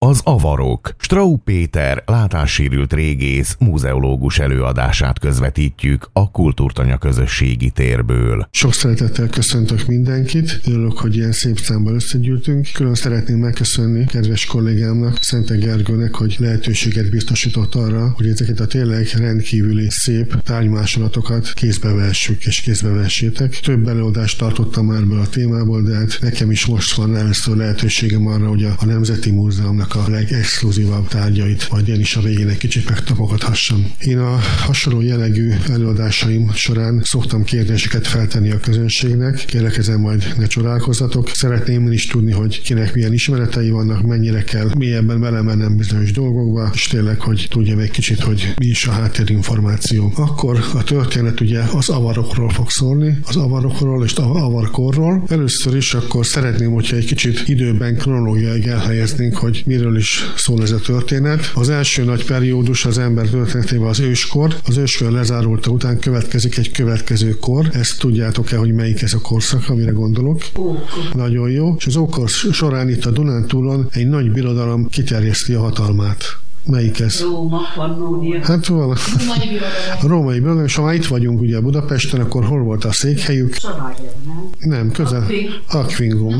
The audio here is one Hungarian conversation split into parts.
Az avarok. Straub Péter, látássérült régész, múzeológus előadását közvetítjük a Kultúrtanya közösségi térből. Sok szeretettel köszöntök mindenkit. Örülök, hogy ilyen szép számban összegyűltünk. Külön szeretném megköszönni kedves kollégámnak, Szente Gergőnek, hogy lehetőséget biztosított arra, hogy ezeket a tényleg rendkívüli szép tárgymásolatokat kézbe vessük és kézbe vessétek. Több előadást tartottam már ebből a témából, de hát nekem is most van először lehetőségem arra, hogy a Nemzeti Múzeumnak a legexkluzívabb tárgyait majd én is a végén egy kicsit megtapogathassam. Én a hasonló jellegű előadásaim során szoktam kérdéseket feltenni a közönségnek, kérlek ezen majd ne csodálkozzatok. Szeretném én is tudni, hogy kinek milyen ismeretei vannak, mennyire kell mélyebben belemennem bizonyos dolgokba, és tényleg, hogy tudjam egy kicsit, hogy mi is a háttérinformáció. Akkor a történet ugye az avarokról fog szólni, az avarokról és avarkorról. Először is akkor szeretném, hogyha egy kicsit időben kronológiailag elhelyeznénk, hogy miről is szól ez a történet. Az első nagy periódus az ember történetében az őskor. Az őskor lezárulta után következik egy következő kor. Ezt tudjátok-e, hogy melyik ez a korszak, amire gondolok? Ókor. Nagyon jó. És az ókor során itt a Dunántúlon egy nagy birodalom kiterjeszti a hatalmát. Melyik ez? Róma, Pannónia. Hát valami. A római birodalom, és ha már itt vagyunk ugye Budapesten, akkor hol volt a székhelyük? Nem, közel. Aquingum.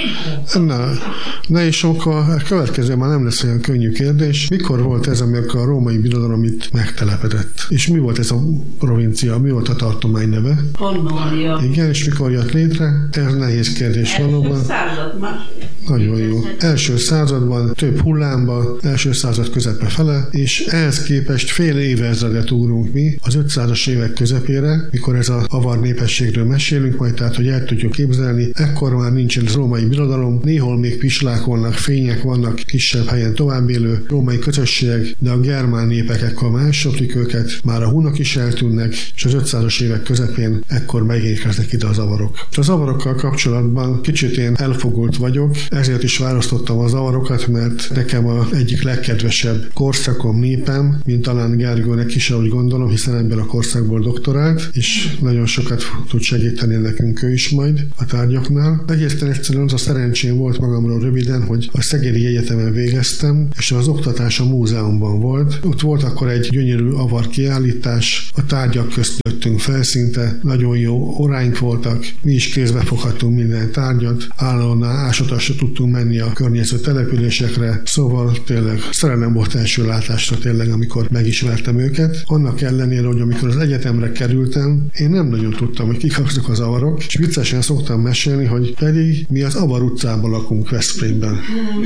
Na és akkor a következő már nem lesz olyan könnyű kérdés. Mikor volt ez, amikor a római birodalom itt megtelepedett? És mi volt ez a provincia? Mi volt a tartomány neve? Pannónia. Igen, és mikor jött létre? Ez nehéz kérdés valóban. Század már. Nagyon jó. Első században, több hullámba, első század közepe fele, és ehhez képest fél évezredet ugrunk mi az 500-as évek közepére, mikor ez a avar népességről mesélünk, majd tehát, hogy el tudjuk képzelni, ekkor már nincsen római birodalom, néhol még pislákolnak, fények vannak, kisebb helyen továbbélő római közösségek, de a germán népek ekkor már elsöplik őket, már a hunok is eltűnnek, és az 500-as évek közepén ekkor megérkeznek ide az avarok. Az avarokkal kapcsolatban kicsit én elfogult vagyok, ezért is választottam az avarokat, mert nekem az egyik legkedvesebb korszakom, népem, mint talán Gergőnek is, ahogy gondolom, hiszen ebben a korszakból doktorált, és nagyon sokat tud segíteni nekünk ő is majd a tárgyaknál. Egészen egyszerűen az a szerencsém volt magamról röviden, hogy a Szegedi Egyetemen végeztem, és az oktatás a múzeumban volt. Ott volt akkor egy gyönyörű avar kiállítás, a tárgyak közt nőttünk felszinte, nagyon jó óráink voltak, mi is kézbe foghattunk minden tárgyat, állandóan ásatásra tudtunk menni a környező településekre, szóval tényleg szerelem volt első látásra tényleg, amikor megismertem őket. Annak ellenére, hogy amikor az egyetemre kerültem, én nem nagyon tudtam, hogy kik azok az avarok, és viccesen szoktam mesélni, hogy pedig mi az Avar utcában lakunk Veszprémben.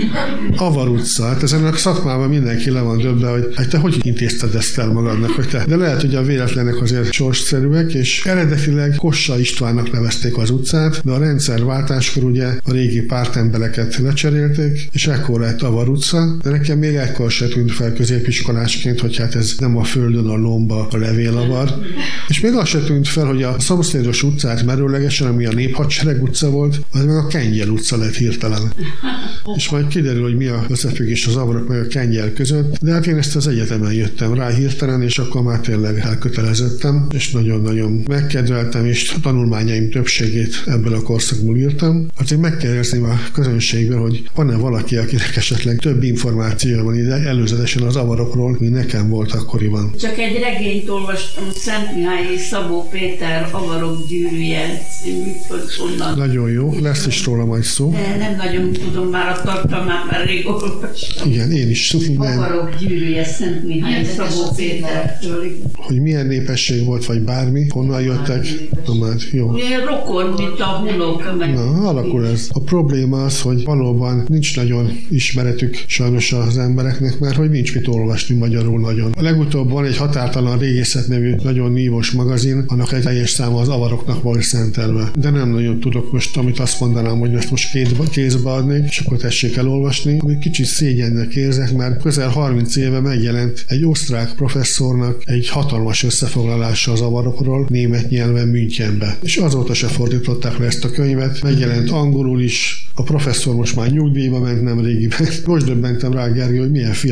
Avar utca, hát ezen a szakmában mindenki le van döbben, hogy hát te hogy intézted ezt el magadnak, hogy te. De lehet, hogy a véletlenek azért sorsszerűek, és eredetileg Kossa Istvánnak nevezték az utcát, de a rendszerváltáskor ugye a régi pártembereket lecserélték, és ekkor lett Avar utca, de nekem még ekkor se tűnt fel középiskolásként, hogy hát ez nem a földön a lomba a levélavar. És még az se tűnt fel, hogy a szomszédos utcát merőlegesen, ami a Néphadsereg utca volt, az meg a Kengyel utca lett hirtelen. És majd kiderül, hogy mi a összefüggés az avarok meg a Kengyel között, de hát én ezt az egyetemen jöttem rá hirtelen, és akkor már tényleg elköteleződtem, és nagyon-nagyon megkedveltem, és a tanulmányaim többségét ebből a korszakból írtam. Azért megkérdezném a közönségből, hogy van-e valaki, akinek esetleg több információja van ide előzetesen az avarokról, mi nekem volt akkoriban. Csak egy regényt olvastam, Szent Mihály és Szabó Péter Avarok gyűrűje című, onnan. Nagyon jó, lesz is róla majd szó. Nem nagyon tudom már a tartalmát, mert rég olvastam. Igen, én is. Avarok gyűrűje Szent Mihály és Szabó Pétertől. Hogy milyen népesség volt, vagy bármi, honnan jöttek. Na már, jó. Milyen rokon, mint a hunok. Na, alakul ez. A probléma az, hogy valóban nincs nagyon ismeretük sajnos az embereknek, mert hogy nincs mit olvasni magyarul nagyon. A legutóbb van egy Határtalan régészet nevű nagyon nívós magazin, annak egy teljes száma az avaroknak volt szentelve. De nem nagyon tudok most, amit azt mondanám, hogy ezt most kézbe adnék, és akkor tessék elolvasni. Ami kicsit szégyennek érzek, mert közel 30 éve megjelent egy osztrák professzornak egy hatalmas összefoglalása az avarokról német nyelven Münchenbe. És azóta se fordították le ezt a könyvet, megjelent angolul is, a professzor most már nyugdíjba ment nemrégiben. Most döbbentem rá, Gergő, hogy milyen fiatal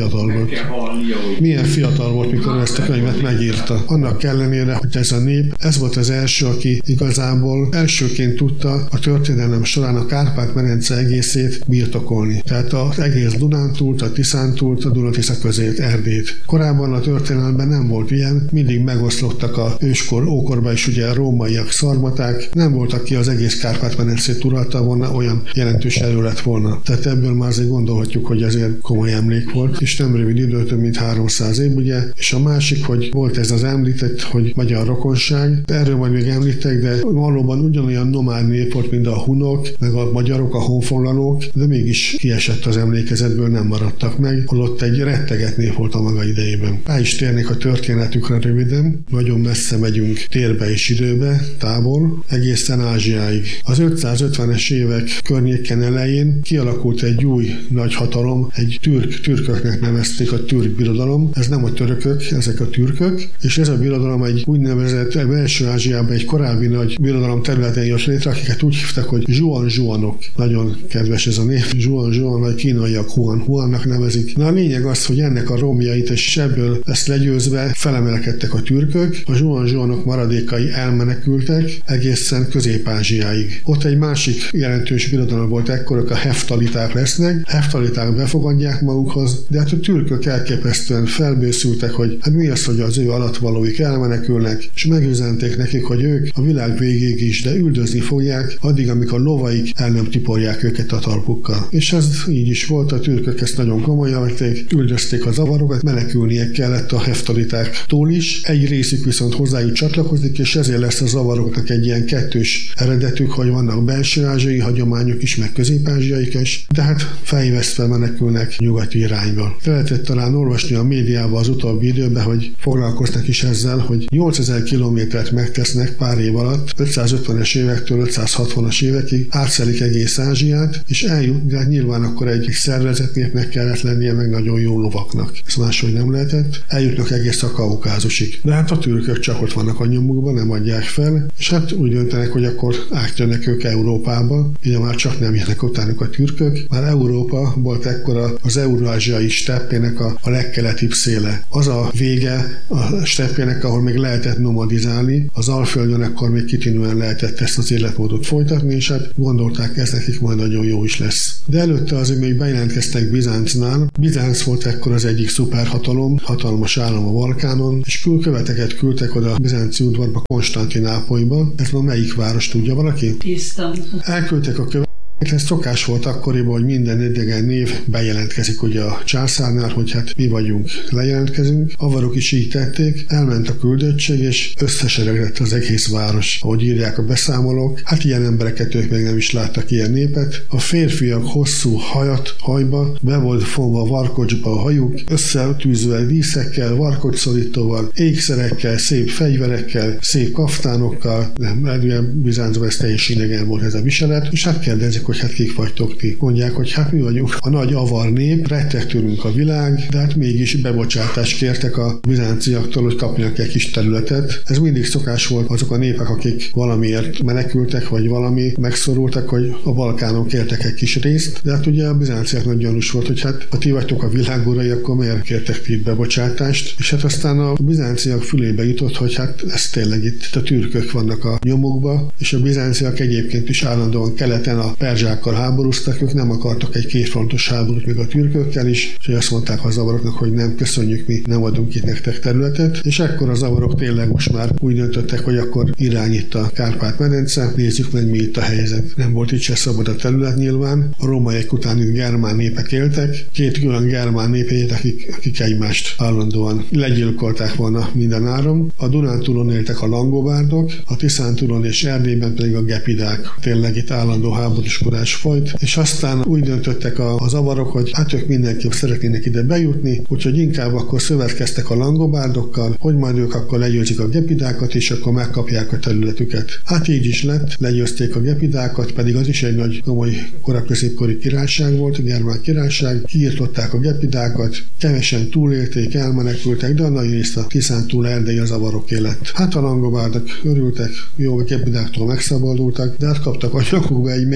fiatal volt. Milyen fiatal volt, mikor ezt a könyvet megírta. Annak ellenére, hogy ez a nép, ez volt az első, aki igazából elsőként tudta a történelem során a Kárpát-medence egészét birtokolni. Tehát az egész Dunántúlt, a Tiszántúlt, a Duna-Tisza közét, Erdélyt. Korábban a történelemben nem volt ilyen, mindig megoszlottak a őskor, ókorban is ugye a rómaiak, szarmaták, nem volt, aki az egész Kárpát-medencét uralta volna, olyan jelentős erő lett volna. Tehát ebből már azért gondolhatjuk, hogy ezért komoly emlék volt, és nem rövid idő, több mint 300 év, ugye, és a másik, hogy volt ez az említett, hogy magyar rokonság, erről majd még említek, de valóban ugyanolyan nomád nép volt, mint a hunok, meg a magyarok, a honfoglalók, de mégis kiesett az emlékezetből, nem maradtak meg, holott egy retteget nép volt a maga idejében. Rá is térnék a történetükre röviden, nagyon messze megyünk térbe és időbe, távol, egészen Ázsiáig. Az 550-es évek környéken elején kialakult egy új nagy hatalom, egy türköknek nevezték, a türk birodalom. Ez nem a törökök, ezek a türkök, és ez a birodalom egy úgynevezett belső Ázsiában egy korábbi nagy birodalom területén jött létre, akiket úgy hívtak, hogy zsuan-zsuanok. Nagyon kedves ez a név, zsuan-zsuan, vagy kínaiak Huan-Huannak nevezik. Na a lényeg az, hogy ennek a romjait, és ebből ezt legyőzve felemelkedtek a türkök, a zsuan-zsuanok maradékai elmenekültek egészen Közép-Ázsiáig. Ott egy másik jelentős birodalom volt ekkor, a heftaliták lesznek. Heftaliták befogadják magukhoz, de hát a türkök elképesztően felbőszültek, hogy hát mi az, hogy az ő alattvalóik elmenekülnek, és megüzenték nekik, hogy ők a világ végéig is, de üldözni fogják, addig, amíg a lovaik el nem tiporják őket a talpukkal. És ez így is volt, a türkök ezt nagyon komolyan vették, üldözték az avarokat, menekülnie kellett a heftalitáktól is. Egy részük viszont hozzájuk csatlakozik, és ezért lesz a zavaroknak egy ilyen kettős eredetük, hogy vannak belső ázsiai hagyományok is, meg közép-ázsiaik is, de hát fejvesztve menekülnek nyugati irányba. Lehetett talán olvasni a médiában az utóbbi időben, hogy foglalkoznak is ezzel, hogy 8000 kilométert megtesznek pár év alatt, 550-es évektől 560-as évekig, átszelik egész Ázsiát, és eljut, de nyilván akkor egy szervezetnépnek kellett lennie, meg nagyon jó lovaknak. Ez máshogy nem lehetett. Eljutnak egész a Kaukázusig. De hát a türkök csak ott vannak a nyomukban, nem adják fel, és hát úgy döntenek, hogy akkor átjönnek ők Európába, ugye már csak nem jönnek utánuk a türkök, már Európa volt ekkor az eurázsiai steppének a legkeletibb széle. Az a vége a steppének, ahol még lehetett nomadizálni, az Alföldön akkor még kitűnően lehetett ezt az életmódot folytatni, és hát gondolták, ez nekik majd nagyon jó is lesz. De előtte azért még bejelentkeztek Bizáncnál. Bizánc volt ekkor az egyik szuperhatalom, hatalmas állam a Balkánon, és követeket küldtek oda a bizánci udvarba, Konstantinápolyba. Ez ma melyik város, tudja valaki? Isztambul. Elküldtek a ez szokás volt akkoriban, hogy minden idegen név bejelentkezik ugye a császárnál, hogy hát mi vagyunk, lejelentkezünk. Avarok is így tették, elment a küldöttség, és összeseregett az egész város, ahogy írják a beszámolók. Hát ilyen embereket ők még nem is láttak, ilyen népet. A férfiak hosszú hajba, be volt fonva varkocsba a hajuk, összetűzve díszekkel, varkocszorítóval, ékszerekkel, szép fegyverekkel, szép kaftánokkal, nem, Bizáncban ez teljesen idegen volt ez a viselet, és hát kérdezik, hogy hát kik vagytok ti. Mondják, hogy hát mi vagyunk a nagy avar nép, retteg tőlünk a világ, de hát mégis bebocsátást kértek a bizánciaktól, hogy kapjanak egy kis területet. Ez mindig szokás volt, azok a népek, akik valamiért menekültek, vagy valami megszorultak, hogy a Balkánon kértek egy kis részt, de hát ugye a bizánciaknak gyanús volt, hogy hát ha ti vagytok a világ urai, akkor miért kértek ti bebocsátást? És hát aztán a bizánciak fülébe jutott, hogy hát ez tényleg itt a türkök vannak a nyomukba, és a bizánciak egyébként is állandóan keleten a perzsákkal háborúztak, ők nem akartak egy kétfrontos háborút még a türkökkel is, és azt mondták a zavaroknak, hogy nem, köszönjük, mi nem adunk itt nektek területet, és ekkor a zavarok tényleg most már úgy döntöttek, hogy akkor irányít a Kárpát-medence, nézzük meg, mi itt a helyzet. Nem volt itt se szabad a terület nyilván, a rómaiak után itt germán népek éltek, két külön germán népét, akik egymást állandóan legyilkolták volna minden áron. A Dunántúlon éltek a langobárdok, a Tiszántúlon és Erdélyben pedig a gepidák. Tényleg itt állandó háborúskodás folyt, és aztán úgy döntöttek az avarok, hogy hát ők mindenképp szeretnének ide bejutni, úgyhogy inkább akkor szövetkeztek a langobárdokkal, hogy majd ők akkor legyőzik a gepidákat, és akkor megkapják a területüket. Hát így is lett, legyőzték a gepidákat, pedig az is egy nagy komoly koraközépkori királyság volt, a germán királyság, kiirtották a gepidákat, kevesen túlélték, elmenekültek, de a nagy részt a Tiszántúl Erdély az avarok élet. Hát a langobárdok örültek, jó, a gepidáktól megszabadultak, de hát kaptak a nyakukba egy még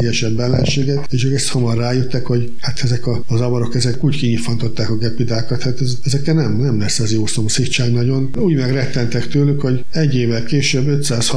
legszélsőségesebb ellenséget, és ők ezt hamar rájöttek, hogy hát ezek az avarok, ezek úgy kinyifantották a gepidákat, hát ezekkel nem lesz ez jó szomszédság nagyon. Úgy megrettentek tőlük, hogy egy évvel később,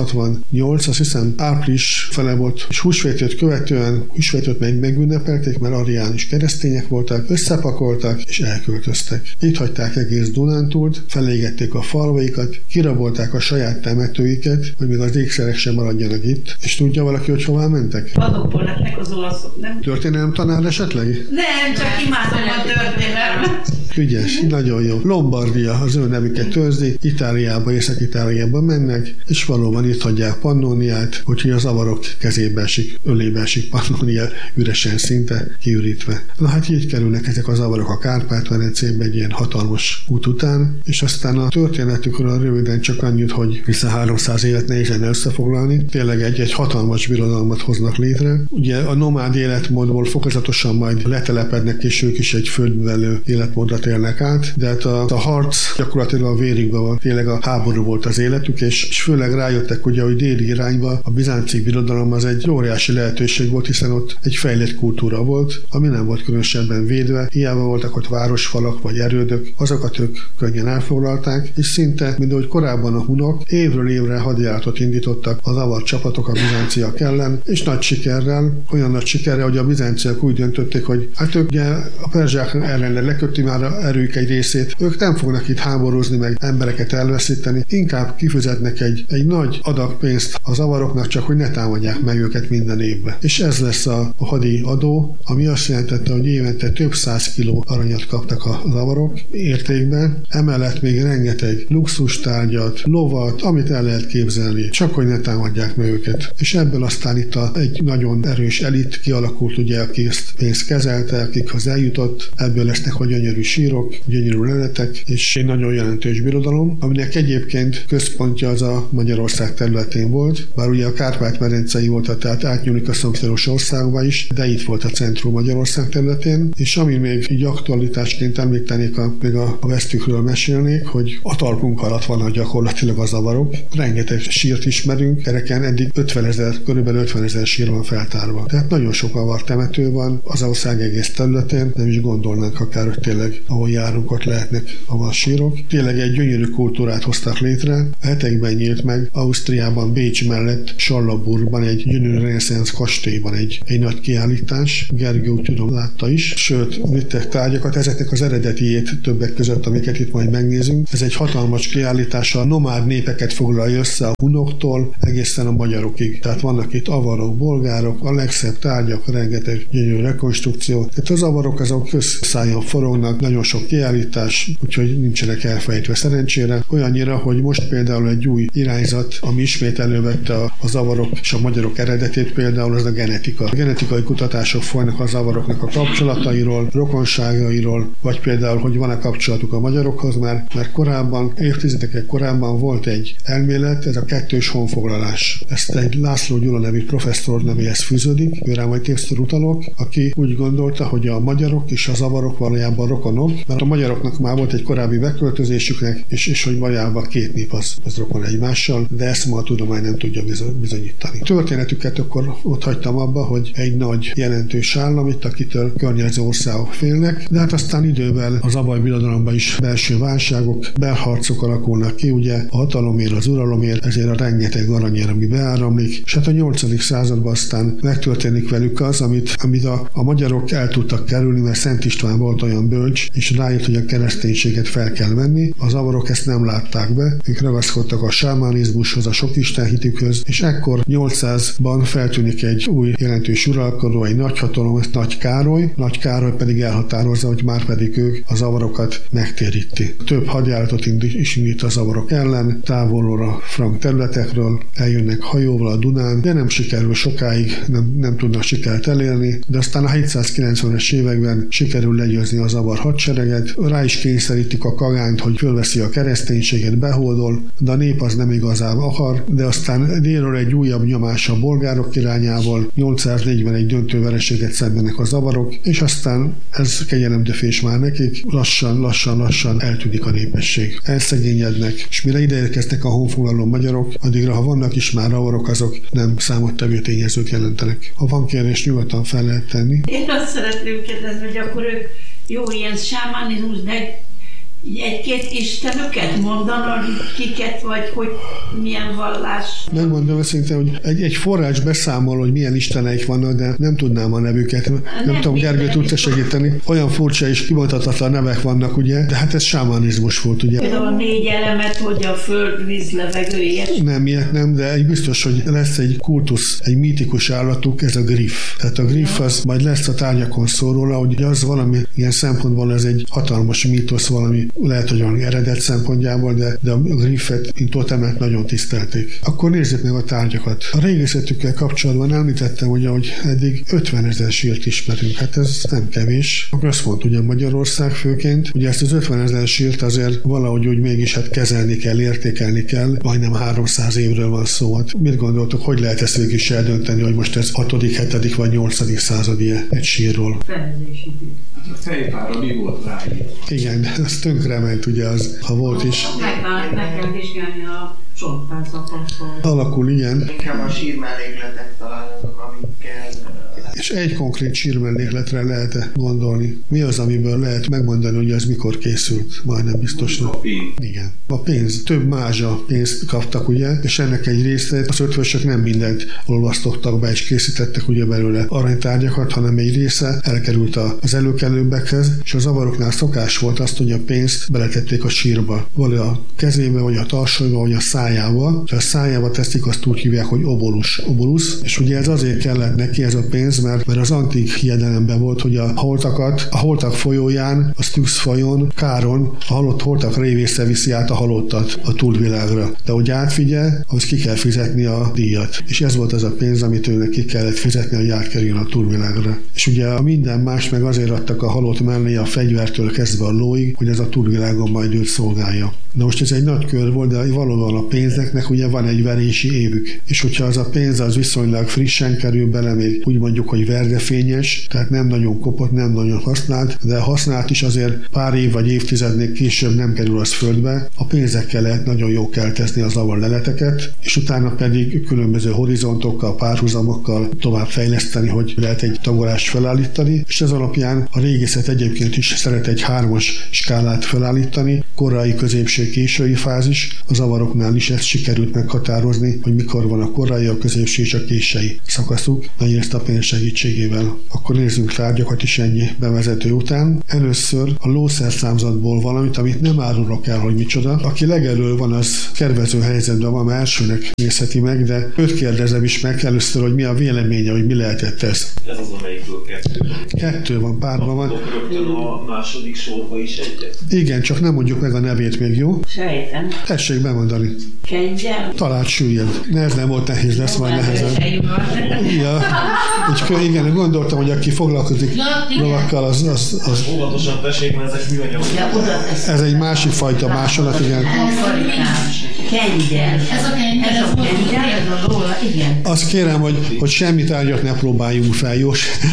568, azt hiszem április fele volt, és húsvétot követően, húsvétot megünnepelték, mert ariánus keresztények voltak, összepakoltak és elköltöztek. Itt hagyták egész Dunántúlt, felégették a falvaikat, kirabolták a saját temetőiket, hogy még az ékszerek sem maradjanak itt. És tudja valaki, hogy hová mentek? Vadokból lettek az olaszok, nem? Történelem tanár esetleg? Nem, csak imádom a történelmet. Ügyes, nagyon jó. Lombardia az ő nevüket őrzi, Itáliába, Észak-Itáliába mennek, és valóban itt hagyják Pannóniát, úgyhogy az avarok kezébe esik, ölébe esik Pannónia, üresen szinte kiürítve. Na hát így kerülnek ezek az avarok a Kárpát-medencébe egy ilyen hatalmas út után, és aztán a történetükről röviden csak annyit, hogy hiszen 300 évet nehéz lenne összefoglalni, tényleg egy hatalmas birodalmat hoznak létre. Ugye a nomád életmódból fokozatosan majd letelepednek, és ők is egy földművelő életmódot élnek át, de hát a harc gyakorlatilag a vérükben van, tényleg a háború volt az életük, és főleg rájöttek, ugye, hogy déli irányba a bizánci birodalom az egy óriási lehetőség volt, hiszen ott egy fejlett kultúra volt, ami nem volt különösebben védve, hiába voltak ott városfalak vagy erődök, azokat ők könnyen elfoglalták, és szinte, mint ahogy korábban a hunok, évről évre hadjáratot indítottak az avar csapatok a bizánciak ellen, és nagy sikerrel, olyan nagy sikerrel, hogy a bizánciak úgy döntötték, hogy hát ők ugye a perzsák ellen lekötti már a erők egy részét, ők nem fognak itt háborúzni, meg embereket elveszíteni, inkább kifizetnek egy nagy adag pénzt az avaroknak, csak hogy ne támadják meg őket minden évben. És ez lesz a hadi adó, ami azt jelentette, hogy évente több 100 kiló aranyat kaptak az avarok értékben, emellett még rengeteg luxustárgyat, lovat, amit el lehet képzelni, csak hogy ne támadják meg őket. És ebből aztán itt egy nagyon erős elit kialakult, ugye, aki ezt pénzt kezelte, akikhoz eljutott, ebből lesznek a gyönyörű sírok, gyönyörű leletek, és egy nagyon jelentős birodalom, aminek egyébként központja az a Magyarország területén volt, bár ugye a Kárpát-medencei volt, tehát átnyúlik a szomszédos országba is, de itt volt a centrum Magyarország területén, és ami még így aktualitásként említenék, még a vesztükről mesélnék, hogy a talpunk alatt vannak gyakorlatilag az avarok. Rengeteg sírt ismerünk, kereken eddig körülbelül 50 000 sír van feltárva. Tehát nagyon sok avar temető van az ország egész területén, nem is gondolnánk akár, hogy tényleg ahol járunk, ott lehetnek avar sírok. Tényleg egy gyönyörű kultúrát hoztak létre. A hetekben nyílt meg Ausztriában, Bécs mellett, Sarlapburgban egy gyönyörű reneszánsz kastélyban egy nagy kiállítás. Gergő úgy tudom látta is, sőt, vittek tárgyakat, ezeknek az eredetiét többek között, amiket itt majd megnézünk. Ez egy hatalmas kiállítás, a nomád népeket foglalja össze a hunoktól egészen a magyarokig. Tehát vannak itt avarok, bolgárok, a legszebb tárgyak, rengeteg gyönyörű rekonstrukció. Tehát az avarok azok közszájon forognak, nagyon sok kiállítás, úgyhogy nincsenek elfejtve szerencsére. Olyannyira, hogy most például egy új irányzat, ami ismét elővette az avarok és a magyarok eredetét, például az a genetika. A genetikai kutatások folynak az avaroknak a kapcsolatairól, rokonságairól, vagy például, hogy van-e kapcsolatuk a magyarokhoz, mert korábban, évtizedekkel korábban volt egy elmélet, ez a kettős honfoglalás. Ezt egy László Gyula nevű professzor nevéhez fűződik, őrá majd többször utalok, aki úgy gondolta, hogy a magyarok és az avarok valójában rokonok, mert a magyaroknak már volt egy korábbi beköltözésüknek, és hogy valójában két nép az rokon egymással, de ezt ma a tudomány nem tudja bizonyítani. Történetüket akkor ott hagytam abba, hogy egy nagy jelentős állam itt, akitől környező országok félnek, de hát aztán idővel az avar birodalomban is belső válságok, belharcok alakulnak ki, ugye a hatalomért, az uralomért, ezért a rengeteg aranyér, ami beáramlik, és hát a 8. században aztán megtörténik velük az, amit a magyarok el tudtak kerülni, mert Szent István volt olyan bölcs, és rájött, hogy a kereszténységet fel kell venni. Az avarok ezt nem látták be, ők ragaszkodtak a sámánizmushoz, a sok istenhitükhöz, és ekkor 800-ban feltűnik egy új jelentős uralkodó, egy nagyhatalom, ez Nagy Károly. Nagy Károly pedig elhatározza, hogy már pedig ők az avarokat megtéríti. Több hadjáratot is indít az avarok ellen, távolról a frank területekről, eljönnek hajóval a Dunán, de nem sikerül sokáig, nem tudnak sikert elérni, de aztán a 790-es években sikerül legyőzni az avar hadsereget, rá is kényszerítik a kagányt, hogy fölveszi a kereszténységet, behódol, de a nép az nem igazán akar, de aztán délről egy újabb nyomás a bolgárok irányából, 804-ben egy döntő vereséget szenvednek az avarok, és aztán ez kegyelemdöfés már nekik, lassan eltűnik a népesség. Elszegényednek, és mire ideérkeznek a honfoglaló magyarok, addigra, ha vannak is már avarok, azok nem számottevő tényezők jelennek döntenek. Ha van kérdés, nyugodtan fel lehet tenni. Én azt szeretném kérdezni, hogy akkor ők jó ilyen sámánizmus, de egy-két istenüket mondanak, kiket vagy hogy milyen vallás? Megmondom őszintén, hogy egy forrás beszámol, hogy milyen isteneik vannak, de nem tudnám a nevüket. Nem tudom, Gergő, tudta segíteni. Olyan furcsa és kimondhatatlan nevek vannak, ugye? De hát ez sámánizmus volt, ugye? Például a 4 elemet, hogy a föld, víz, levegő, ilyet. Nem, ilyet nem, de biztos, hogy lesz egy kultusz, egy mítikus állatuk, ez a griff. Tehát a griff az majd lesz a tárgyakon szól róla, hogy az valami ilyen szempontból ez egy hatalmas mítosz, valami lehet, hogy olyan eredet szempontjából, de a griffet, mint totemet nagyon tisztelték. Akkor nézzük meg a tárgyakat. A régészetükkel kapcsolatban említettem, hogy ahogy eddig 50 000 sírt ismerünk. Hát ez nem kevés. A központ ugye Magyarország főként. Ugye ezt az 50 000 sírt azért valahogy úgy mégis hát kezelni kell, értékelni kell. Majdnem 300 évről van szó. Hát mit gondoltok, hogy lehet ezt végig is eldönteni, hogy most ez 6., 7. vagy 8. századi egy sírról? A fejpára mi volt ráírva? Igen, ez tönkrement ugye az, ha volt is. Meg kell vizsgálni a csontvázakat. Alakul, igen. Inkább a sírmellékletek találnak, amikkel... És egy konkrét sírmellékletre lehet gondolni. Mi az, amiből lehet megmondani, hogy ez mikor készült? Majdnem biztosan. A pénz. Igen. A pénz. Több mázsa pénzt kaptak, ugye? És ennek egy részét az ötvösök nem mindent olvasztottak be, és készítettek ugye belőle aranytárgyakat, hanem egy része elkerült az előkelőbbekhez, és az avaroknál szokás volt azt, hogy a pénzt beletették a sírba. Vagy a kezébe, vagy a tarsolyba, vagy a szájába. Ha a szájába teszik, azt úgy hívják, hogy obolus. És ugye ez azért kellett neki ez a pénz, mert az antik hiedelemben volt, hogy a holtak folyóján, a Styx folyón, Káron, a halott holtak révésze viszi át a halottat a túlvilágra. De hogy átvigye, az ki kell fizetni a díjat. És ez volt az a pénz, amit őnek ki kellett fizetni, hogy átkerüljön a túlvilágra. És ugye a minden más meg azért adtak a halott mellé a fegyvertől kezdve a lóig, hogy ez a túlvilágon majd őt szolgálja. Na most ez egy nagy kör volt, de valóban a pénzeknek ugye van egy verési évük. És hogyha az a pénz az viszonylag frissen kerül bele, még úgy mondjuk, hogy verdefényes, tehát nem nagyon kopott, nem nagyon használt, de használt is azért pár év vagy évtizednél később nem kerül az földbe. A pénzekkel lehet nagyon jó keltezni az avarleleteket, és utána pedig különböző horizontokkal, párhuzamokkal tovább fejleszteni, hogy lehet egy tagolást felállítani, és ez alapján a régészet egyébként is szeret egy 3-as skálát felállítani, korai, középső, késői fázis. Az avaroknál is ezt sikerült meghatározni, hogy mikor van a korai, a középső és a késői szakaszuk, nagyrészt a pénz segítségével. Akkor nézzünk tárgyakat is ennyi bevezető után. Először a lószerszámzatból valamit, amit nem árulok el, hogy micsoda. Aki legelől van, az kedvező helyzetben van, mert elsőnek nézheti meg, de őt kérdezem is meg először, hogy mi a véleménye, hogy mi lehetett ez. Ez az, amelyikből 2. 2 van, párban van. Rögtön a második sorba is egyet? Igen, csak nem mondjuk meg a nevét még, jó? Sejtem. Tessék bemondani. Kengyel. Talált süllyed. Ez nem volt nehéz, lesz majd nehezebb. Ja, igen, gondoltam, hogy aki foglalkozik lovakkal, az... Óvatosan tessék, mert ezek műanyagok. Ez egy másik fajta másolat, igen. Kengyel. Ez a kengyel, ez a lóla, igen. Azt kérem, hogy semmi tárgyat ne próbáljunk fel, jó?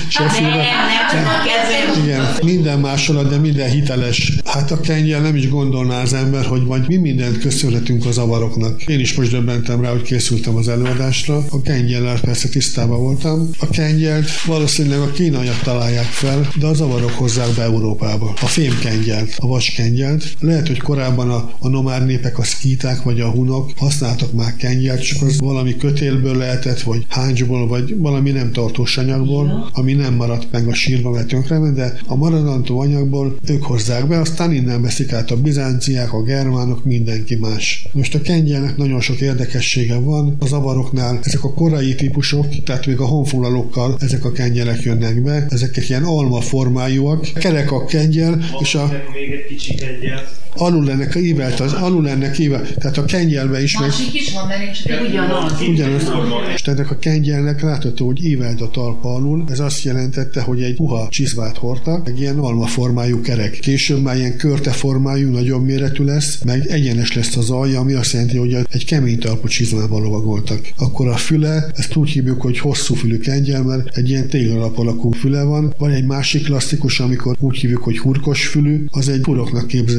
Igen, minden másolat, de minden hiteles. Hát a kengyel nem is gondolná az ember, hogy majd mi mindent köszönhetünk az avaroknak. Én is most döbbentem rá, hogy készültem az előadásra. A kengyellel persze tisztában voltam. A kengyelt valószínűleg a kínaiak találják fel, de az avarok hozzák be Európába. A fémkengyelt, a vaskengyelt. Lehet, hogy korábban a nomád népek, a szkíták vagy a hunok használtak már kengyelt, csak az valami kötélből lehetett, vagy háncsból, vagy valami nem tartós anyagból, ami nem maradt meg a sírba, mert tönkrement, de a maradandó anyagból ők hozzák be, aztán innen veszik át a bizánciák, a germánok, mindenki más. Most a kengyelnek nagyon sok érdekessége van. Az avaroknál ezek a korai típusok, tehát még a honfoglalókkal ezek a kengyelek jönnek be, ezek ilyen alma formájúak, kerek a kengyel, és még egy kicsi kengyel. alul ennek ívelt, tehát a kengyelbe is másik is van, mert nincs ugyanaz. És ennek a kengyelnek látható, hogy ívelt a talpa alul, ez azt jelentette, hogy egy puha csizmát hordtak, egy ilyen alma formájú kerek. Később már ilyen körte formájú, nagyobb méretű lesz, meg egyenes lesz az alja, ami azt jelenti, hogy egy kemény talpú csizmával lovagoltak. Akkor a füle, ezt úgy hívjuk, hogy hosszú fülű kengyel, mert egy ilyen téglalap alakú füle van. Van egy másik klasszikus, amikor úgy hívjuk, hogy hurkos fülű, az egy huroknak képzeljük el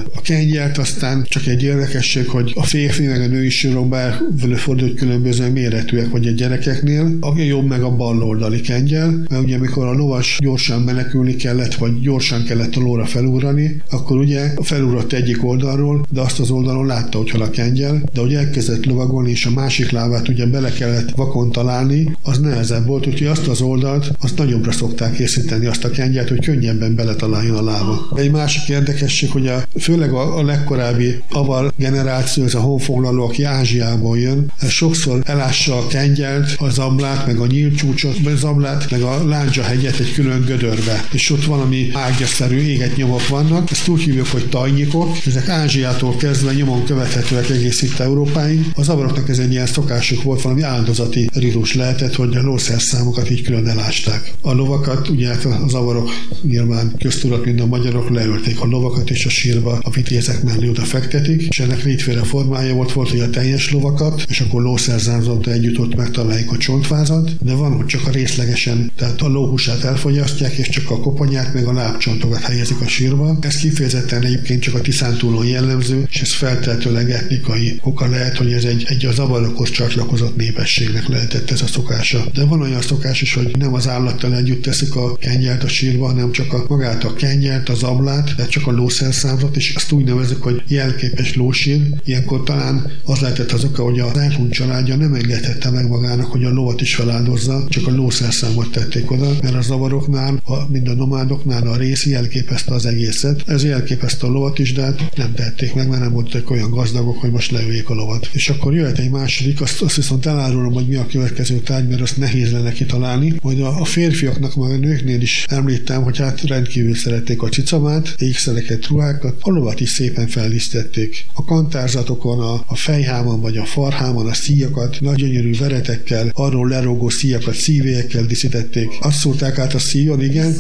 kengyel. A kengyelt aztán csak egy érdekesség, hogy a férfi meg a női sírokban előfordult különböző méretűek, vagy a gyerekeknél, a jobb meg a bal oldali kengyel, mert ugye amikor a lovas gyorsan menekülni kellett, vagy gyorsan kellett a lóra felugrani, akkor ugye felugrott egyik oldalról, de azt az oldalon látta, hogy hol a kengyel, de hogy elkezdett lovagolni, és a másik lábát ugye bele kellett vakon találni, az nehezebb volt, úgyhogy azt az oldalt, azt nagyobbra szokták készíteni azt a kengyelt, hogy könnyebben beletaláljon a lába. Egy másik érdekesség, hogy főleg a legkorábbi avar generáció, ez a honfoglaló, aki Ázsiából jön, ez sokszor elássa a kengyelt, a zablát, meg a nyílcsúcsot, a zablát, meg a Lándzsahegyet egy külön gödörbe. És ott valami ágyaszerű éget nyomok vannak, ezt úgy hívjuk, hogy tajnyikok, ezek Ázsiától kezdve nyomon követhetőek egész itt Európáig. Az avaroknak ez egy ilyen szokásuk volt, valami áldozati ritus lehetett, hogy a lószerszámokat így külön elásták. A lovakat, ugye az avarok nyilván köztudat, mint a magyarok, leölték a lovakat, és a sírba a vitézek mellé oda fektetik, és ennek kétféle formája volt, hogy a teljes lovakat, és akkor lószerzánzattal együtt ott megtaláljuk a csontvázat, de van, hogy csak a részlegesen, tehát a lóhúsát elfogyasztják, és csak a koponyát meg a lábcsontokat helyezik a sírba. Ez kifejezetten egyébként csak a Tiszántúlon jellemző, és ez feltehetőleg etnikai oka lehet, hogy ez egy az avarokhoz csatlakozott népességnek lehetett ez a szokása. De van olyan szokás is, hogy nem az állattal együtt teszik a kengyelt a sírba, hanem csak magát a kengyelt, az ablát, de csak a lószerszámot, és azt úgy nevezik, hogy jelképes lósír. Ilyenkor talán az lehetett az oka, hogy az elhunyt családja nem engedhette meg magának, hogy a lovat is feláldozza, csak a lószerszámot tették oda, mert a zavaroknál, mind a nomádoknál a rész jelképezte az egészet. Ez jelképezte a lovat is, de hát nem tették meg, mert nem voltak olyan gazdagok, hogy most leüljék a lovat. És akkor jöhet egy második, azt viszont elárulom, hogy mi a következő tárgy, mert azt nehéz lenne kitalálni. Majd a férfiaknak, meg a nőknél is említem, hogy hát rendkívül szerették a cicamát, ékszereket, ruhákat, a lovat is szépen fellisztették. A kantárzatokon, a fejhámon vagy a farhámon a szíjakat nagy gyönyörű veretekkel, arról lerogó szíjakat szívélyekkel díszítették. Azt szúrták át a szíjon, igen.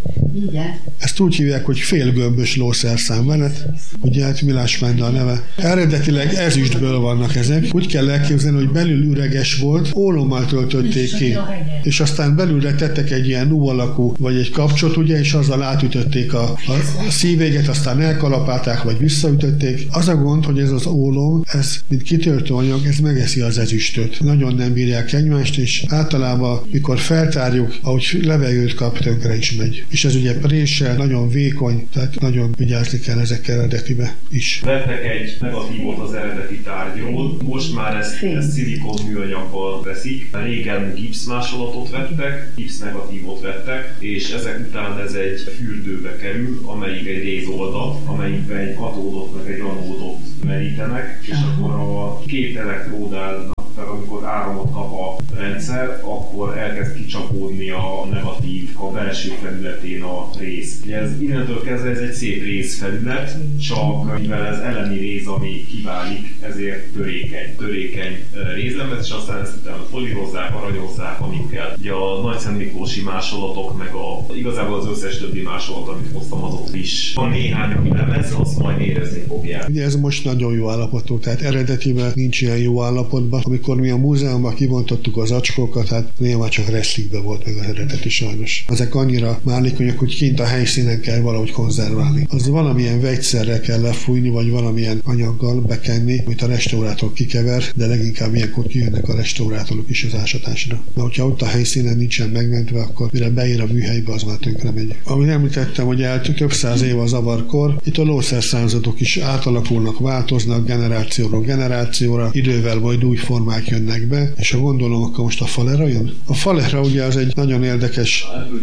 Ezt úgy hívják, hogy félgömbös lószerszám velet, ugye hát Milás Mende a neve. Eredetileg ezüstből vannak ezek. Úgy kell elképzelni, hogy belül üreges volt, ólommal töltötték ki, és aztán belülre tettek egy ilyen U alakú, vagy egy kapcsot, ugye, és azzal átütötték a szívéget, aztán elkalapálták, vagy visszaütötték. Az a gond, hogy ez az ólom, ez, mint kitöltőanyag, ez megeszi az ezüstöt. Nagyon nem bírják egymást, és általában, mikor feltárjuk, ahogy levegőt kap, tönkre is megy. És ez ugye préssel, nagyon vékony, tehát nagyon vigyázni kell ezek eredetibe is. Vettek egy negatívot az eredeti tárgyról, most már ezt szilikon műanyaggal veszik. Régen gipszmásolatot vettek, gipsznegatívot vettek, és ezek után ez egy fürdőbe kerül, amelyik egy rézoldat, amelyikben egy katódot meg egy anódot merítenek, és akkor a két elektródál, amikor áramot kap a rendszer, akkor elkezd kicsapódni a negatív a belső felületén a rész. Ugye ez innentől kezdve ez egy szép részfelület, csak mivel ez elemi rész, ami kiválik, ezért törékeny rézlemez, és aztán ezt utána folírozzák, aranyozzák, amit kell. Ugye a Nagyszent Miklósi másolatok, meg igazából az összes többi másolat, amit hoztam, azok is. Van néhány, ami lemez, azt majd érezni fogják. Ugye ez most nagyon jó állapotú, tehát eredetiben nincs ilyen jó állapotban. Amikor mi a múzeumban kibontottuk az acskókat, hát néha csak reszlikbe volt meg az eredeti sajnos. Ezek annyira málékonyak, hogy kint a helyszínen kell valahogy konzerválni. Az valamilyen vegyszerrel kell lefújni, vagy valamilyen anyaggal bekenni, amit a restaurátor kikever, de leginkább ilyenkor kijönnek a restaurátorok is az ásatásra. De hogyha ott a helyszínen nincsen megmentve, akkor mire beír a műhelybe, az már tönkre megy. Ahogy említettem, hogy több száz év az avarkor, itt a lószerszámzatok is átalakulnak, változnak generációról generációra, idővel majd új formák jönnek be, és ha gondolom, akkor most a falera jön. A falera ugye az egy nagyon érdekes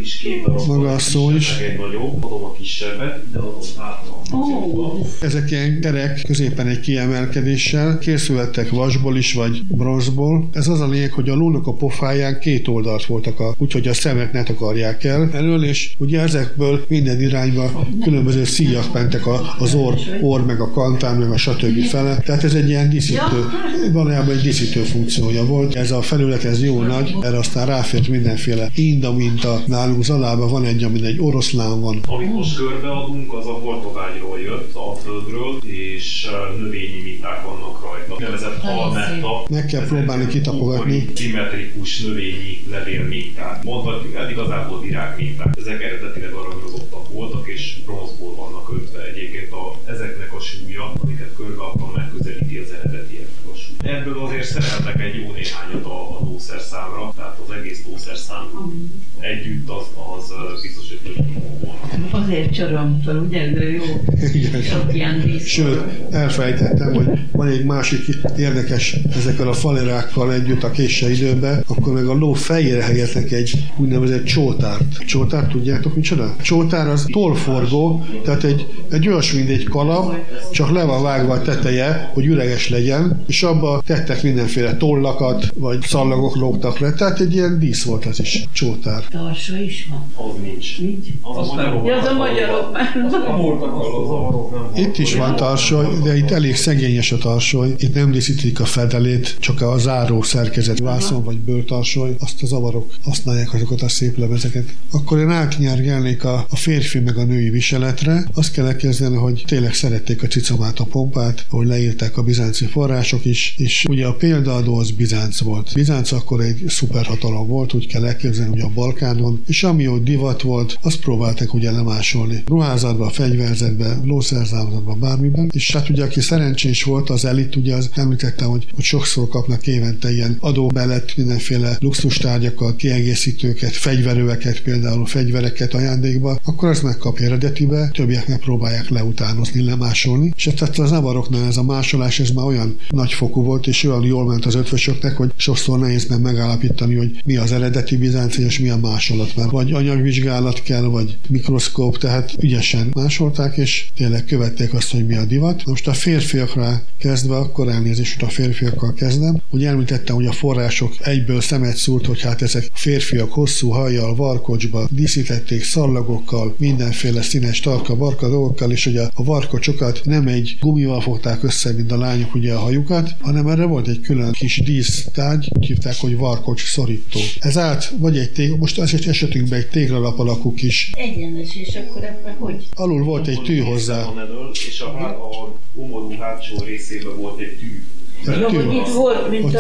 maga a szó is. Egy nagyobb, adom a kisebbet, de adom hátra. Ezek ilyen kerek, középen egy kiemelkedéssel, készültek vasból is, vagy bronzból. Ez az a lényeg, hogy a lónak a pofáján két oldalt voltak, úgyhogy a szemet ne takarják el elől, és ugye ezekből minden irányba különböző szíjak mentek az orr, meg a kantán, meg a stb. Fele. Tehát ez egy ilyen díszítő, valójában egy díszítő funkciója volt. Ez a felület, ez jó nagy, erre aztán ráfért mindenféle indaminta. Nálunk Zalában van egy, amin egy oroszlán van. Amit most körbeadunk, az a Portogálról jött, a földről, és növényi minták vannak rajta. Nevezett halmetta. Meg kell próbálni kitapogatni. Szimmetrikus növényi levélminták. Mondhatjuk, hát igazából virágminták. Ezek eredetileg aranyozottak voltak, és bronzból vannak ötve. Egyébként ezeknek Azért csorom fel, ugye, jó? Sok ilyen dísz. Sőt, elfelejtettem, hogy van egy másik érdekes ezekkel a falerákkal együtt a késő időben, akkor meg a ló fejére helyeznek egy úgynevezett csótárt. Csótárt tudjátok micsoda? Csótár az tollforgó, tehát egy olyas, mint egy kalap, csak le van vágva a teteje, hogy üreges legyen, és abba tettek mindenféle tollakat, vagy szallagok lógtak le, tehát egy ilyen dísz volt az is, csótár. Tarsa is van? Az nincs. Nincs? Az a magyarok már. Itt is van tarsoly, de itt elég szegényes a tarsoly. Itt nem díszítik a fedelét, csak a záró szerkezet, vászon vagy bőrtarsoly, azt az avarok használják azokat a szép lemezeket. Akkor én átnyergelnék a férfi meg a női viseletre. Azt kell elkezdeni, hogy tényleg szerették a cicomát, a pompát, ahogy leírták a bizánci források is, és ugye a példaadó az Bizánc volt. Bizánc akkor egy szuperhatalom volt, úgy kell elképzelni, ugye a Balkánon, és ami ott divat volt, azt próbálták ugye lemásolni. Ruházatban, fegyverzetben, lószerzállatban, bármiben, és hát ugye aki szerencsés volt, az elit, ugye az említettem, hogy sokszor kapnak évente ilyen adó mellett mindenféle luxustárgyakat, kiegészítőket, fegyveröveket, például fegyvereket ajándékba, akkor az megkapja eredetibe, többiek megpróbálják leutánozni, lemásolni, és tehát az avaroknál ez a másolás, ez már olyan nagyfokú volt, és olyan jól ment az ötvösöknek, hogy sokszor nehéz megállapítani, hogy mi az eredeti bizánci, és mi a másolat, mert vagy anyagvizsgálat kell, vagy mikroszkóp, tehát ügyesen másolták, és tényleg követték azt, hogy mi a divat. Most a férfiakra kezdve, akkor elnézést, a férfiakkal kezdem, hogy említettem, hogy a források egyből szemet szúrt, hogy hát ezek férfiak hosszú hajjal, varkocsba díszítették szallagokkal, mindenféle színes tarka-barka dolgokkal, és ugye a varkocsokat nem egy gumival fogták össze, mint a lányok ugye a hajukat, hanem erre volt egy külön kis dísztárgy, hívták, hogy varkocs szorító. Ez át, vagy egy most az esetünkben egy téglalap alakú kis. Egyenes, és akkor ebben hogy? Alul volt egy tű hozzá. És a umorú hátsó részében volt egy tű. Itt volt, mint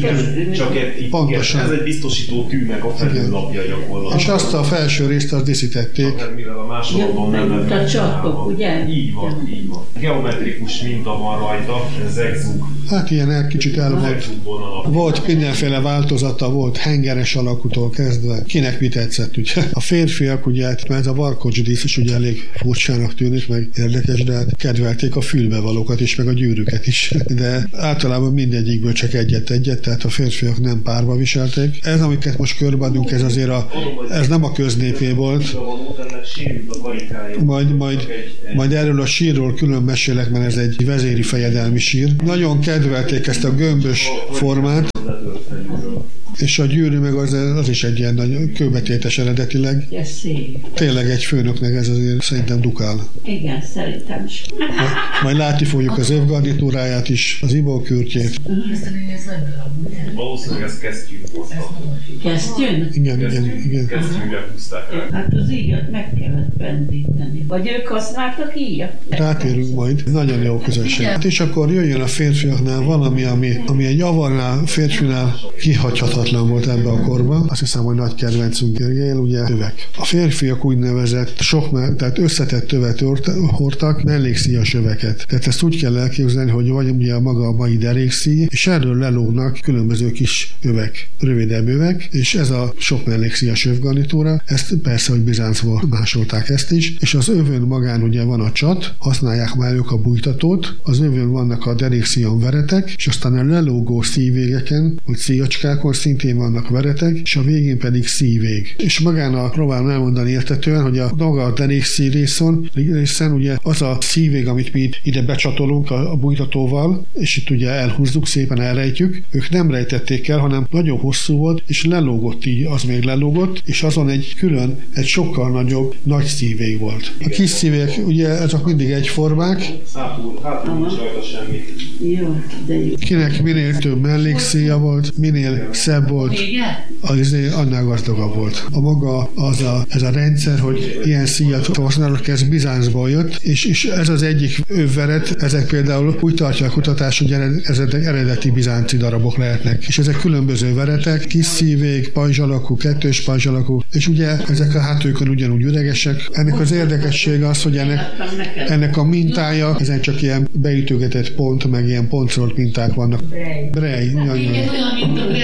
Csak ez egy biztosító tű, meg a felüllapja gyakorlatilag. És azt a felső részt azt díszítették. Mivel a másodikon nem a csatkok, ugye? Így van. Geometrikus minta van rajta, zegzug. Hát ilyen kicsit el volt. Volt mindenféle változata, volt hengeres alakútól kezdve. Kinek mit tetszett, ugye? A férfiak, ugye, mert ez a varkocsdísz is ugye elég furcsának tűnik, meg érdekes, de hát kedvelték a fülbevalókat is, meg a gyűrűket is. De általában mindegyikből csak egyet-egyet, tehát a férfiak nem párba viselték. Ez, amiket most körbeadunk, ez azért ez nem a köznépé volt. Majd erről a sírról külön mesélek, mert ez egy vezéri fejedelmi sír. Nagyon kedvelték ezt a gömbös formát, és a gyűrű meg az is egy ilyen nagy kőbetétes eredetileg. Tényleg egy főnöknek ez azért szerintem dukál. Igen, szerintem is. Majd látni fogjuk az övgarnitúráját is, az ibókürtjét. Valószínűleg ez kesztyűn hozta. Kesztyűn? Igen. Kesztyűre húzták el. Hát az íjat meg kellett bendíteni. Vagy ők használtak íjat? Rátérünk majd. Nagyon jó közösség. És akkor jöjjön a férfiaknál valami, ami egy avarnál, férfinál kihagyhatatlan volt ebbe a korba. Azt hiszem, hogy nagy kedvencünk Gergely, ugye övek. A férfiak úgynevezett tehát összetett tövet hordtak, mellékszíjas öveket. Tehát ezt úgy kell elképzelni, hogy vagy ugye a maga a mai derékszíj, és erről lelógnak különböző kis övek, rövidebb övek, és ez a sok mellékszíjas övgarnitúra, ezt persze, hogy Bizáncból másolták ezt is, és az övön magán ugye van a csat, használják már ők a bújtatót, az övön vannak a derékszíjon veretek, és aztán a lelógó szívvégeken, vagy szíjacskákon szintén vannak veretek, és a végén pedig szívvég. És magán próbálom elmondani értetően, hogy a maga a derékszíj részen ugye az a szívvég, amit mi ide becsatolunk a bújtatóval, és itt ugye elhúzzuk, szépen elrejtjük, ők nem rejtették el, hanem nagyon hosszú volt, és lelógott így, az még lelógott, és azon egy sokkal nagyobb nagy szívvég volt. A kis szívvég, ugye ezek mindig egyformák. Hátul nincs rajta semmi. Jó, de jó. Kinek minél több mellékszíja volt, minél szebb volt, annál gazdagabb volt. A maga ez a rendszer, hogy ilyen szíjat használok, ez Bizáncból jött, és ez az egyik övveret, ezek például úgy tartja a kutatás, hogy ezek eredeti bizánci darabok lehetnek. És ezek különböző veretek, kis szívvég, pajzs alakú, kettős pajzs alakú, és ugye ezek a hátőkön ugyanúgy üregesek. Ennek az érdekessége az, hogy ennek a mintája, ezen csak ilyen beütögetett pont, meg ilyen pontzolt minták vannak. Brej. Igen, olyan, mint a brej.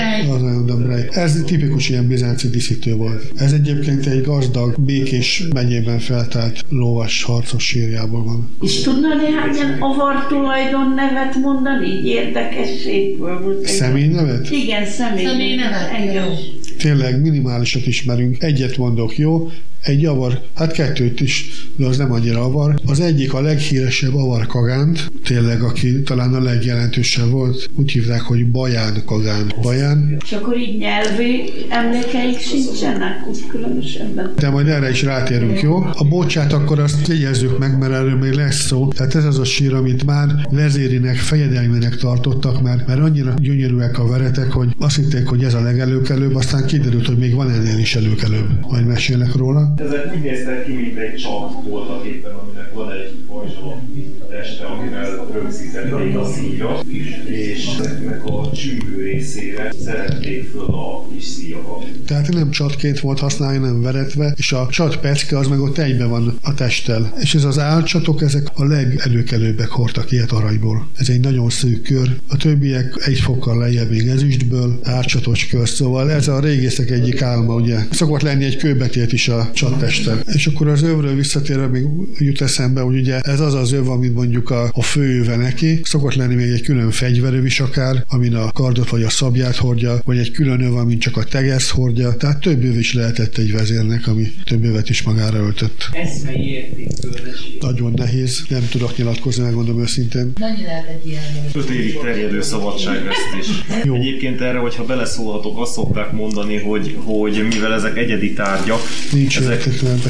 Alejandro. Ez tipikus ilyen bizánci díszítő volt. Ez egyébként egy gazdag, Békés megyében feltárt lovas harcos sírjából van. És tudna néhány ilyen avar tulajdon nevet mondani? Így érdekességből volt. Személy nevet? Igen, személy nevet. Engem. Tényleg minimálisat ismerünk. Egyet mondok, jó? Egy avar, hát kettőt is, de az nem annyira avar. Az egyik a leghíresebb avar Kagánt, tényleg, aki talán a legjelentősebb volt. Úgy hívták, hogy Baján Kagán. Baján. És akkor így nyelvi emlékeik sincsenek, úgy különösebben. De majd erre is rátérünk, jó? A bocsát akkor azt jegyezzük meg, mert erről még lesz szó. Tehát ez az a sír, amit már vezérinek, fejedelmének tartottak, mert annyira gyönyörűek a veretek, hogy azt hitték, hogy ez a legelőkelőbb, aztán kiderült, hogy még van ennél is előkelőbb. Majd mesélek róla. Ezek úgy néztek ki, mint egy csap voltak éppen, aminek van egy pajzsoló teste, amivel rögzítették a szíjat, és ezeknek a csüngő részére szerették föl a kis szíjakat. Tehát nem csatként volt használni, nem veretve, és a csatpecke az meg ott egybe van a testtel. És ez az álcsatok, ezek a legelőkelőbbek hordtak ilyet aranyból. Ez egy nagyon szűk kör. A többiek egy fokkal lejjebb még ezüstből, álcsatos kör, szóval ez a régészek egyik álma, ugye. Szokott lenni egy kőbetét is a csattesten. És akkor az övről visszatérve még jut eszembe, hogy ugye ez az az öv, amit mondjuk a főöve neki. Szokott lenni még egy külön fegyveröv is akár, amin a kardot vagy a szabját hordja, vagy egy külön öv, amin csak a tegesz hordja. Tehát több öv is lehetett egy vezérnek, ami több övet is magára öltött. Eszmei értékkörösség. Nagyon nehéz, nem tudok nyilatkozni, megmondom őszintén. Mennyi lehetett ilyen? 5 évig terjedő szabadságvesztés. Jó. Egyébként erre, hogyha beleszólhatok, azt szokták mondani, hogy mivel ezek egyedi tárgyak, Nincs ezek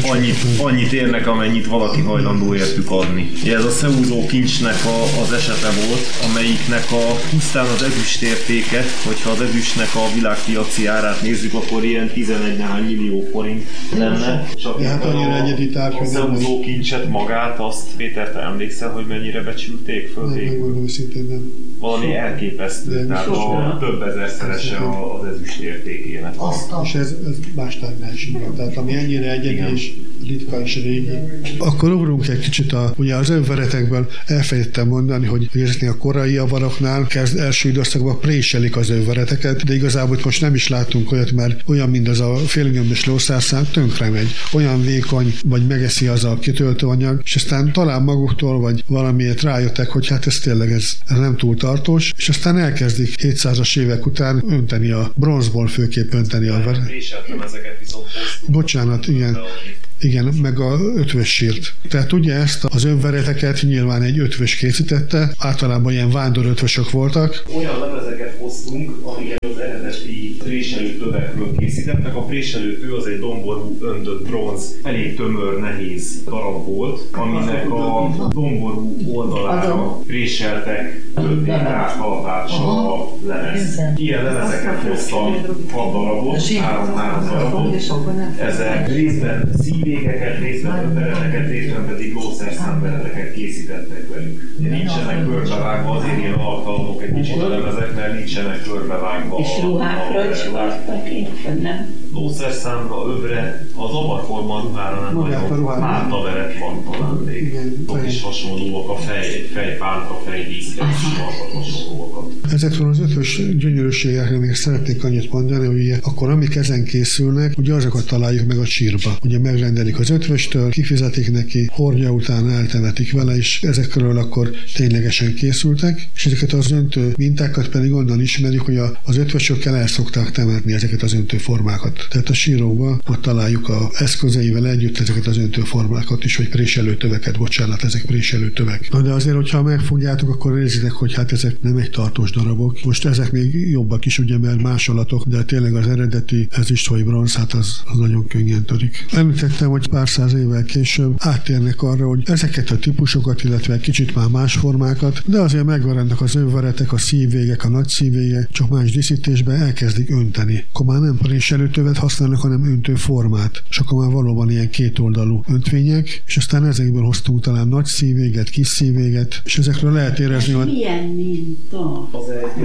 annyit érnek, amennyit valaki hajlandó értük adni. Ez a szeúzó kincsnek az esete volt, amelyiknek pusztán az ezüst értéke, hogyha az ezüstnek a világpiaci árát nézzük, akkor ilyen 11 millió forint lenne. Csak hát annyira egyedi tárgy, a szeúzó kincset magát, azt Péter, te emlékszel, hogy mennyire becsülték föl? Nem, megmondom őszintén nem. Valami elképesztő, tehát több ezerszerese az ezüst értékének. És ez más tárgynál is van, tehát ami ennyire egyedi és ritka és régi. Akkor ugrunk egy kicsit ugye az övveretekből elfelejtettem mondani, hogy ezeknél a korai avaroknál első időszakban préselik az övvereteket, de igazából most nem is látunk olyat, mert olyan, mint az a félgömbös lószárszám, tönkre megy. Olyan vékony, vagy megeszi az a kitöltőanyag, és aztán talán maguktól, vagy valamiért rájöttek, hogy hát ez tényleg ez nem túl tartós, és aztán elkezdik 700-as évek után önteni a bronzból főképp önteni a vereteket. Préseltem ezeket viszont Bocsánat, igen. Igen, meg a ötvös sírt. Tehát ugye ezt az önvereteket nyilván egy ötvös készítette, általában ilyen vándorötvösök voltak. Olyan lemezeket hoztunk, amiket az eredeti préselőtövekről készítettek. A préselőtő az egy domború öntött bronz, elég tömör, nehéz darab volt, aminek a domború oldalára préseltek 5 méter kalapáccsal a lemez. Ilyen lemezeket hoztam 6 darabot, 3 darabot. Ezek részben szívégeket, részben ötvereteket, részben pedig lószerszámvereteket készítettek velük. Nincsenek körbevágva, azért ilyen alkalmak egy kicsit a lemezek, mert nincsenek körbevágva. És ruhákra is vartak éppen, nem? Lószerszámra, övre, az avarforma a ruhára nem nagyon. Mártaveret van talán még. Ott is hasonlóak a fejpánta, fejvízre is vannak hasonlóakat. Ezekről az ötvös gyönyörűségekről még szeretnék annyit mondani, hogy ugye, akkor amik ezen készülnek, ugye azokat találjuk meg a sírba. Ugye megrendelik az ötvöstől, kifizetik neki, hordja után eltemetik vele, és ezekről akkor ténylegesen készültek, és ezeket az öntő mintákat pedig onnan ismerjük, hogy az ötvösökkel el szokták temetni ezeket az öntőformákat. Tehát a sírókban ott találjuk az eszközeivel együtt ezeket az öntőformákat is, vagy préselőtöveket, bocsánat, ezek préselőtövek. Na de azért, hogyha megfogjátok, akkor érzitek, hogy hát ezek nem egy tartós darabok. Most ezek még jobbak is, ugye, mert másolatok, de tényleg az eredeti ezüst vagy bronz, hát az nagyon könnyen törik. Említettem, hogy pár száz évvel később áttérnek arra, hogy ezeket a típusokat, illetve kicsit már más formákat, de azért megmaradnak az önveretek, a szívvégek, a nagy szívvégek, csak más díszítésben elkezdik önteni. Akkor már nem préselőtövet használnak, hanem öntőformát. És akkor már valóban ilyen kétoldalú öntvények, és aztán ezekből hoztunk talán nagy szívvéget, kis szívvéget, és ezekről lehet érezni, hogy... Milyen minta? Az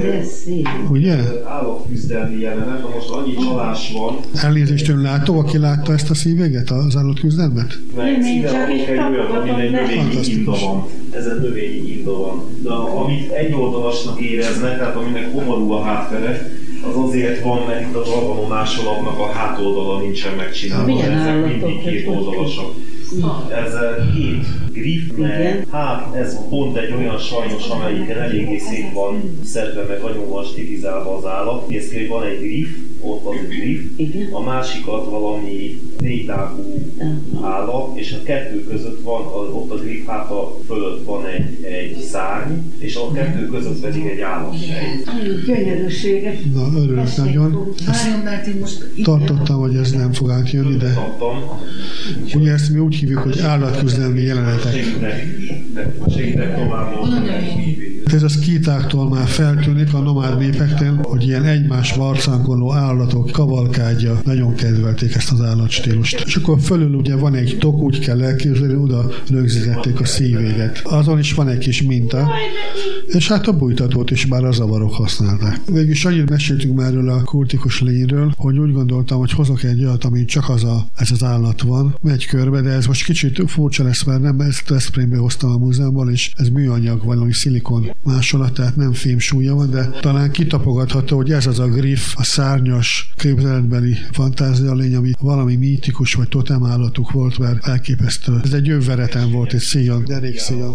egy ugye? állatküzdelmi jelenet, de most annyi csalás van. Elnézést, ön látó, aki látta ezt a szívvéget, az állatküzdelmet? Meg szíve egy olyan, amin egy növényi inda van. Ezen növényi inda van. De amit egyoldalasnak éreznek, tehát aminek homorú a hátfele, az azért van, mert itt az organomásolatnak a hátoldala nincsen megcsinálva. Milyen ezek állatok, mindig két oldalasak. Ez 7 griff, mert hát ez pont egy olyan sajnos, amelyiken eléggé szép van szedve, meg nagyon van stilizálva az állat. Nézd ki, hogy van egy griff, ott van egy griff, a másikat valami négytágú állat, és a kettő között van, ott a griff háta fölött van egy szárny, és a kettő között pedig egy állatfej. Gyönyörűséges. Na, örülök nagyon. Várjon, mert én most... Tartottam, hogy ez nem fog átjönni, de ugye ezt mi úgy hívjuk, hogy állatküzdelmi jelenetek. Segítek tovább. Ez a szkítáktól már feltűnik a nomád népeknél, hogy ilyen egymás arcánkoló állatok kavalkádja, nagyon kedvelték ezt az állatstílust. És akkor fölül ugye van egy tok, úgy kell elképzelni, oda rögzítették a szívéget. Azon is van egy kis minta, és hát a bújtatót is már a zavarok használták. Végülis annyit meséltünk már erről a kultikus lényről, hogy úgy gondoltam, hogy hozok egy olyat, ami csak ez az állat van, megy körbe, de ez most kicsit furcsa lesz, mert nem ezt Veszprémbe hoztam a múzeumból, és ez műanyag, valami szilikon másolat, tehát nem fémsúlya van, de talán kitapogatható, hogy ez az a griff, a szárnyas képzeletbeli fantázia lény, ami valami mítikus vagy totemállatuk volt, mert elképesztő. Ez egy övvereten volt, egy szíjon, derék szíjon.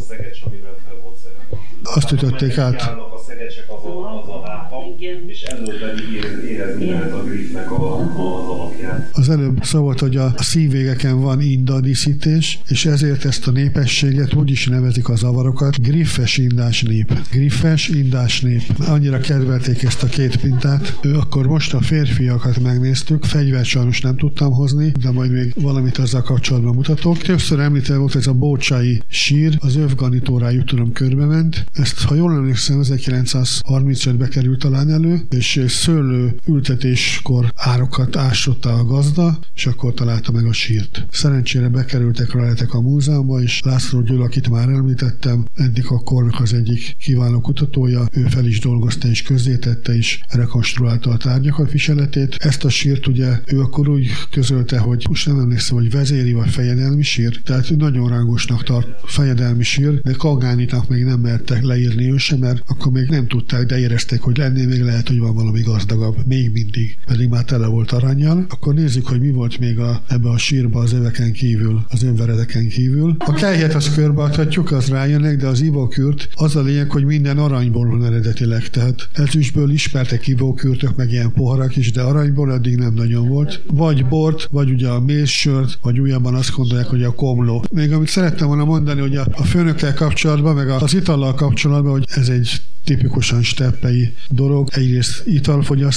Azt ütötték át. A szegecsek az a háta, és előbb pedig érezni lehet a griffnek az alapját. Az előbb szó volt, hogy a szívvégeken van inda díszítés, és ezért ezt a népességet úgy is nevezik az avarokat, griffes indás nép. Griffes indás nép. Annyira kedvelték ezt a két mintát. Akkor most a férfiakat megnéztük, fegyvert sajnos nem tudtam hozni, de majd még valamit azzal kapcsolatban mutatok. Többször említve volt ez a bócsai sír, az övganitórájuk tudom körbement. Ezt, ha jól emlékszem, 1935-ben került talán elő, és szőlő ültetéskor árokat ásott a gazda, és akkor találta meg a sírt. Szerencsére bekerültek rajták a múzeumba, és László Gyula, akit már említettem, eddig a kornak az egyik kiváló kutatója, ő fel is dolgozta és közzétette, és rekonstruálta a tárgyakat viseletét. Ezt a sírt ugye ő akkor úgy közölte, hogy most nem emlékszem, hogy vezéri vagy fejedelmi sír, tehát nagyon rángosnak tart fejedelmi sír, de Kagánitnak még nem mertek leírni ő sem, mert akkor még nem tudták, de érezték, hogy lenné még lehet, hogy van valami gazdagabb. Még mindig. Pedig már tele volt arannyal. Akkor nézzük, hogy mi volt még ebbe a sírba az öveken kívül, az önveredeken kívül. A kelyhet azt körbeadhatjuk, az rájönnek, de az ivókürt az a lényeg, hogy minden aranyból van eredetileg. Tehát ezüstből ismertek ivókürtök, meg ilyen poharak is, de aranyból eddig nem nagyon volt. Vagy bort, vagy ugye a mézsört, vagy újabban azt gondolják, hogy a komló. Még amit szerettem volna mondani, hogy a főnökkel kapcsolatban, meg az itallal kapcsolatban, hogy ez egy tipikusan steppei dolog. Egyrészt italfogyasztás,